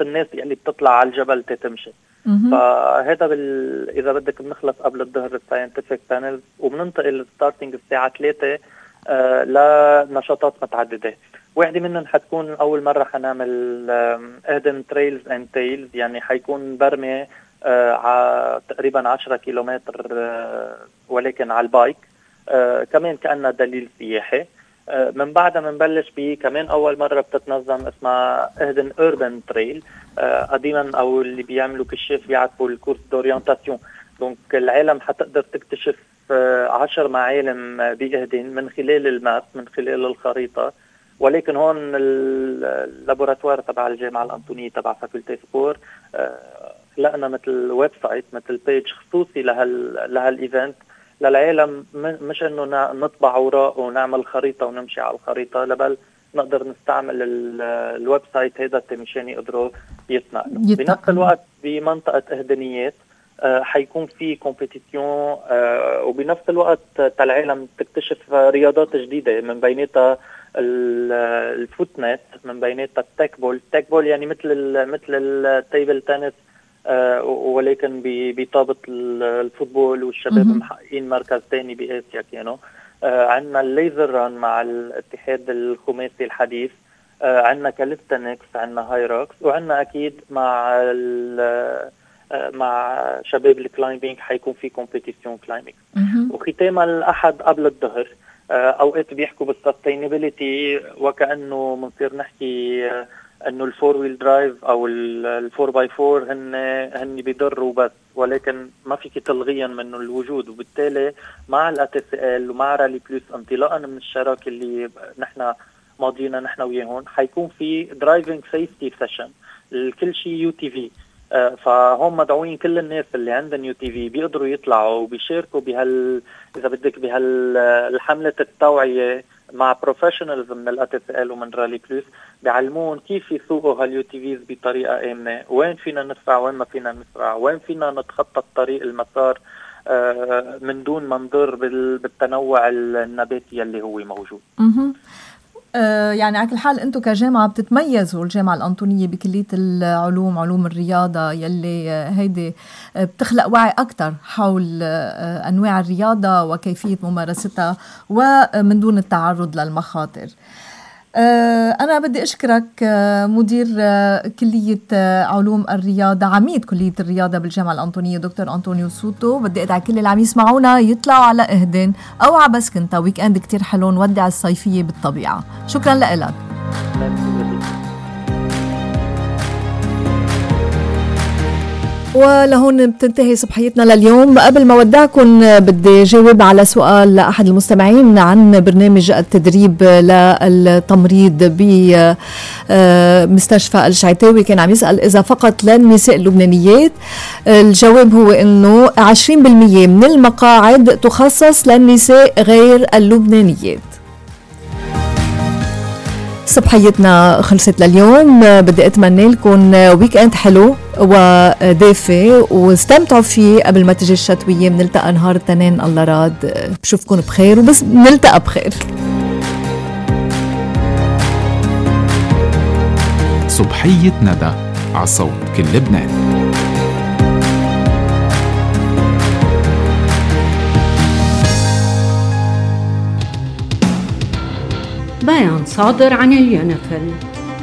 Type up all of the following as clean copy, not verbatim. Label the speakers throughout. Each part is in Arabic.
Speaker 1: نشاطات الناس اللي بتطلع على الجبل تتمشي. فهذا إذا بدك بنخلص قبل الظهر الساينتفك بانلز، وبننتقل للستارتنج الساعة 3 لنشاطات متعددة. واحدة منهم حتكون أول مرة حنعمل اهدن تريلز اند تيلز، يعني حيكون برمي تقريبا 10 كيلومتر ولكن على البايك، كمان كأنه دليل سياحي. من بعدها منبلش كمان أول مرة بتتنظم اسمها اهدن اوربن تريل. قديما أو اللي بيعملوا كشاف بيعرفوا الكورس دورينتاسيون. دونك العالم حتقدر تكتشف 10 معالم بإهدن من خلال الماب، من خلال الخريطة. ولكن هون اللابوراتوار تبع الجامعة الأنطونية تبع فاكولتي سبور خلقنا مثل ويب سايت، مثل بيج خصوصي لهالايفنت للعالم، مش انه نطبع اوراق ونعمل خريطة ونمشي على الخريطة، لبل نقدر نستعمل الويب سايت هيدا مشان يقدروا يتنقلوا. بنفس الوقت بمنطقة اهدنيات حيكون في كومبيتيشن، وبنفس الوقت العالم تكتشف رياضات جديدة، من بيناتها الفوتنت، من بيناتها التاك بول يعني مثل التيبل تنس، ولكن بطابة الفوتبول، والشباب محققين مركز تاني بآسيا كانوا. عندنا الليزر ران مع الاتحاد الخماسي الحديث، عندنا كاليستانكس، عندنا هايروكس، وعندنا أكيد مع شباب الكلايمبينج حيكون في كومبيتيشن كلايمبينج. وختاما الأحد قبل الظهر أوقات بيحكوا بالسستينابيليتي وكأنه منصير نحكي انه الفور ويل درايف او الفور باي فور هن بيضروا بس، ولكن ما فيك تلغيا منه الوجود. وبالتالي مع الاتسال ومع رالي بلس انطلاقا من الشراكه اللي نحن ماضينا نحن وياهم، حيكون في درايفنج سيفتي سيشن الكل شيء يو تي في. فهم مدعوين كل الناس اللي عندهم يو تي في بيقدروا يطلعوا وبيشاركوا اذا بدك بهالحمله التوعيه مع بروفيشنالز من الاتسال ومن رالي بلس، بيعلمون كيف يسوقوا هاليو تي فيز بطريقه امنه، وين فينا نسرع وين ما فينا نسرع، وين فينا نتخطى الطريق المسار من دون ما نضر بالتنوع النباتي اللي هو موجود.
Speaker 2: يعني على كل حال انتم كجامعه بتتميزوا، الجامعه الأنطونية بكليه العلوم، علوم الرياضه، يلي هيدي بتخلق وعي اكثر حول انواع الرياضه وكيفيه ممارستها ومن دون التعرض للمخاطر. أنا بدي أشكرك مدير كلية علوم الرياضة، عميد كلية الرياضة بالجامعة الأنطونية، دكتور أنطونيو سوتو. بدي أدعي كل اللي عم يسمعونا يطلعوا على إهدن أو على بسكنتا، ويك أند كتير حلو نودع الصيفية بالطبيعة. شكرا لك. ولهون بتنتهي صبحيتنا لليوم. قبل ما ودعكم بدي جاوب على سؤال أحد المستمعين عن برنامج التدريب للتمريض بمستشفى الشعيتاوي. كان عم يسأل إذا فقط للنساء اللبنانيات. الجواب هو إنه 20% من المقاعد تخصص للنساء غير اللبنانيات. صبحيتنا خلصت لليوم. بدي أتمنى لكم ويك أند حلو ودافئ واستمتعوا فيه قبل ما تجي الشتوية. بنلتقى نهار الاثنين الله راد. بشوفكم بخير وبس نلتقى بخير.
Speaker 3: صبحية ندى على صوت كل لبنان.
Speaker 4: بيان صادر عن اليونيفيل.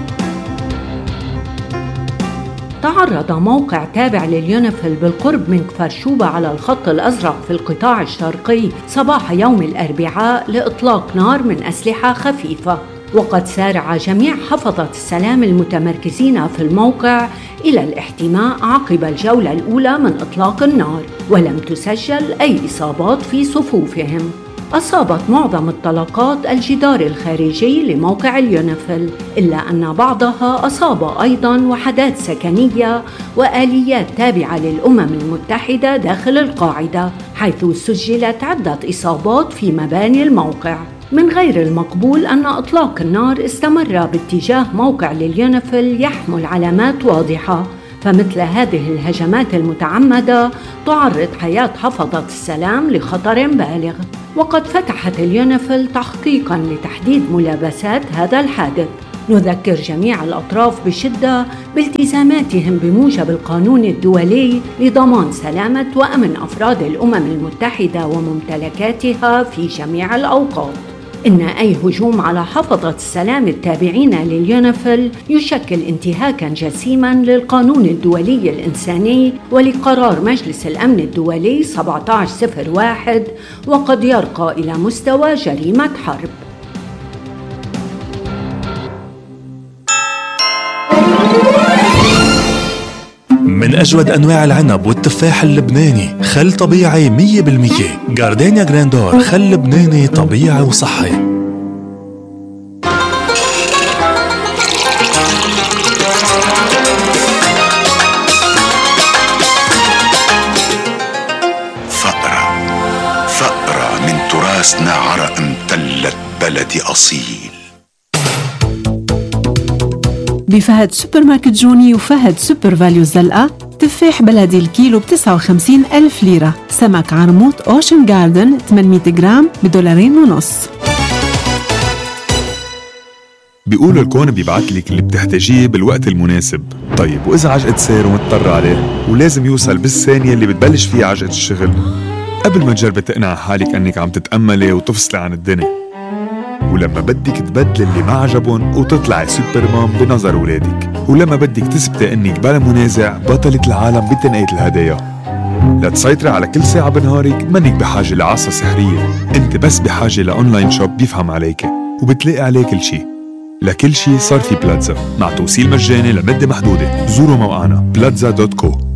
Speaker 4: تعرض موقع تابع لليونيفيل بالقرب من كفر شوبة على الخط الأزرق في القطاع الشرقي صباح يوم الأربعاء لإطلاق نار من أسلحة خفيفة، وقد سارع جميع حفظة السلام المتمركزين في الموقع إلى الاحتماء عقب الجولة الأولى من إطلاق النار، ولم تسجل أي إصابات في صفوفهم. أصابت معظم الطلقات الجدار الخارجي لموقع اليونيفيل، إلا أن بعضها أصاب أيضاً وحدات سكنية وآليات تابعة للأمم المتحدة داخل القاعدة، حيث سجلت عدة إصابات في مباني الموقع. من غير المقبول أن إطلاق النار استمر باتجاه موقع لليونيفيل يحمل علامات واضحة، فمثل هذه الهجمات المتعمدة تعرض حياة حفظة السلام لخطر بالغ. وقد فتحت اليونيفيل تحقيقاً لتحديد ملابسات هذا الحادث، نذكر جميع الأطراف بشدة بالتزاماتهم بموجب القانون الدولي لضمان سلامة وأمن أفراد الأمم المتحدة وممتلكاتها في جميع الأوقات. إن أي هجوم على حفظة السلام التابعين لليونيفيل يشكل انتهاكاً جسيماً للقانون الدولي الإنساني ولقرار مجلس الأمن الدولي 1701 وقد يرقى إلى مستوى جريمة حرب.
Speaker 5: من أجود أنواع العنب والتفاح اللبناني، خل طبيعي 100%. جاردينيا جراندور، خل لبناني طبيعي وصحي.
Speaker 6: فقرة من تراثنا، عرق امتلت بلدي أصيل.
Speaker 7: بفهد سوبر ماركت جوني وفهد سوبر فاليو الزلقة، تفاح بلدي الكيلو ب59,000 ليرة. سمك عرموط أوشن جاردن 800 جرام $2.50.
Speaker 8: بيقولوا الكون بيبعتلك اللي بتحتاجيه بالوقت المناسب. طيب وإذا عجقت سير ومضطر عليه ولازم يوصل بالثانية اللي بتبلش فيها عجقة الشغل، قبل ما تجربي تقنع حالك أنك عم تتأملي وتفصلي عن الدنيا، ولما بدك تبدل اللي ما عجبون وتطلعي سوبرمان بنظر ولادك، ولما بدك تثبتي انك بلا منازع بطلة العالم بتنقية الهدايا. لتسيطري على كل ساعة بنهارك منك بحاجة لعصا سحرية، انت بس بحاجة لأونلاين شوب بيفهم عليك وبتلاقي عليه كل شي. لكل شي صار في بلاتزا مع توصيل مجاني لمدة محدودة. زوروا موقعنا plaza.co.